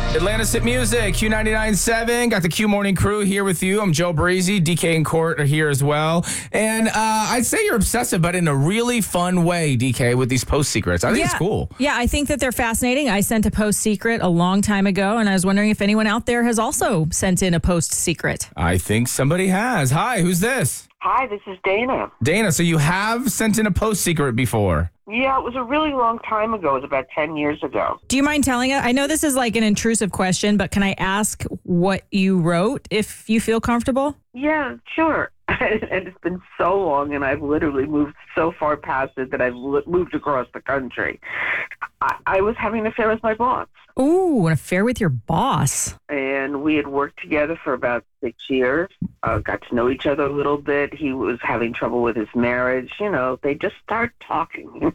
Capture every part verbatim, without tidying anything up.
Atlanta's Hit Music, Q ninety-nine point seven. Got the Q Morning Crew here with you. I'm Joe Breezy. D K and Court are here as well. And uh, I'd say you're obsessive, but in a really fun way, D K, with these post secrets. I think yeah. it's cool. Yeah, I think that they're fascinating. I sent a post secret a long time ago, and I was wondering if anyone out there has also sent in a post secret. I think somebody has. Hi, who's this? Hi, this is Dana. Dana, so you have sent in a post secret before? Yeah, it was a really long time ago. It was about ten years ago. Do you mind telling us? I know this is like an intrusive question, but can I ask what you wrote if you feel comfortable? Yeah, sure. And it's been so long, and I've literally moved so far past it that I've li- moved across the country. I-, I was having an affair with my boss. Ooh, an affair with your boss. And we had worked together for about six years, uh, got to know each other a little bit. He was having trouble with his marriage. You know, they just start talking.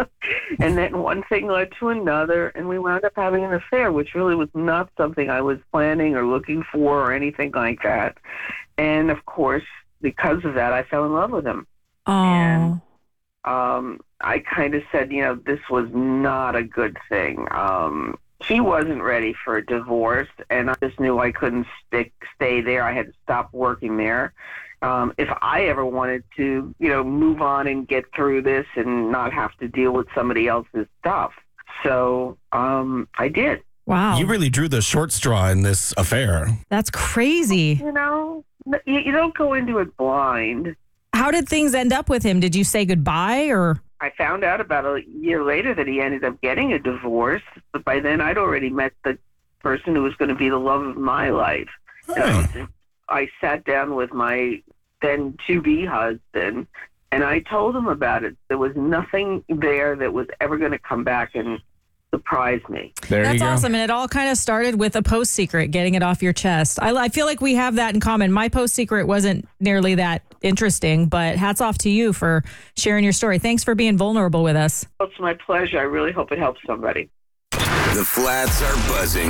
And then one thing led to another, and we wound up having an affair, which really was not something I was planning or looking for or anything like that. And, of course, because of that, I fell in love with him. Oh. And um, I kind of said, you know, this was not a good thing. Um, he wasn't ready for a divorce, and I just knew I couldn't stick, stay there. I had to stop working there. Um, if I ever wanted to, you know, move on and get through this and not have to deal with somebody else's stuff. So um, I did. Wow. You really drew the short straw in this affair. That's crazy. You know, you, you don't go into it blind. How did things end up with him? Did you say goodbye or? I found out about a year later that he ended up getting a divorce, but by then I'd already met the person who was going to be the love of my life. Huh. And I, I sat down with my then to-be husband, and I told him about it. There was nothing there that was ever going to come back and surprise me. There That's you go. awesome. And it all kind of started with a post secret, getting it off your chest. I, I feel like we have that in common. My post secret wasn't nearly that interesting, but hats off to you for sharing your story. Thanks for being vulnerable with us. It's my pleasure. I really hope it helps somebody. The flats are buzzing.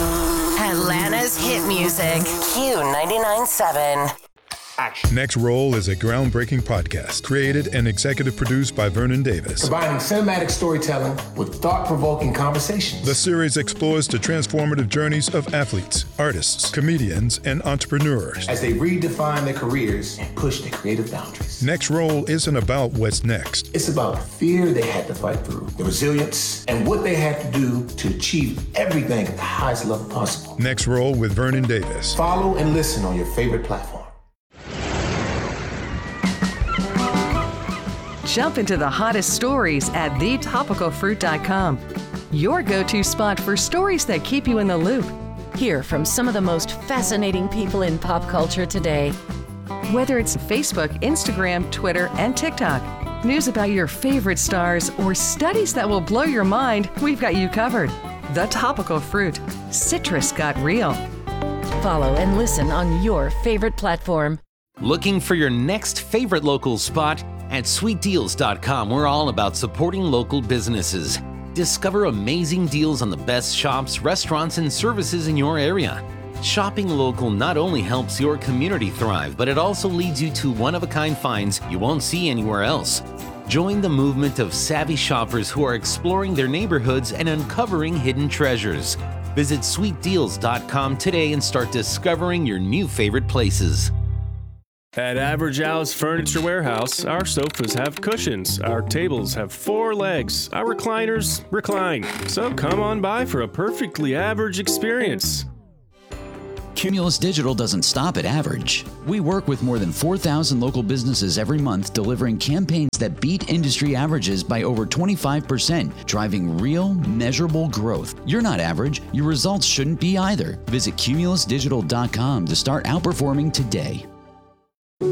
Atlanta's Hit Music, Q ninety-nine point seven. Next Roll is a groundbreaking podcast created and executive produced by Vernon Davis. Combining cinematic storytelling with thought-provoking conversations. The series explores the transformative journeys of athletes, artists, comedians, and entrepreneurs as they redefine their careers and push their creative boundaries. Next Roll isn't about what's next. It's about the fear they had to fight through, the resilience, and what they had to do to achieve everything at the highest level possible. Next Roll with Vernon Davis. Follow and listen on your favorite platform. Jump into the hottest stories at the topical fruit dot com. Your go-to spot for stories that keep you in the loop. Hear from some of the most fascinating people in pop culture today. Whether it's Facebook, Instagram, Twitter, and TikTok, news about your favorite stars, or studies that will blow your mind, we've got you covered. The Topical Fruit. Citrus got real. Follow and listen on your favorite platform. Looking for your next favorite local spot? At sweet deals dot com, we're all about supporting local businesses. Discover amazing deals on the best shops, restaurants, and services in your area. Shopping local not only helps your community thrive, but it also leads you to one-of-a-kind finds you won't see anywhere else. Join the movement of savvy shoppers who are exploring their neighborhoods and uncovering hidden treasures. Visit sweet deals dot com today and start discovering your new favorite places. At Average Al's Furniture Warehouse, our sofas have cushions, our tables have four legs, our recliners recline. So come on by for a perfectly average experience. Cumulus Digital doesn't stop at average. We work with more than four thousand local businesses every month, delivering campaigns that beat industry averages by over twenty-five percent, driving real, measurable growth. You're not average. Your results shouldn't be either. Visit cumulus digital dot com to start outperforming today.